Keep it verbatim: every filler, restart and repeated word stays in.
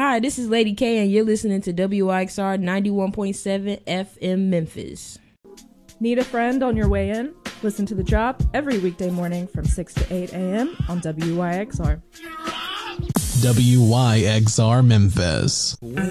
Hi, this is Lady K, and you're listening to W Y X R ninety-one point seven F M Memphis. Need a friend on your way in? Listen to The Drop every weekday morning from six to eight a.m. on W Y X R. W Y X R Memphis. When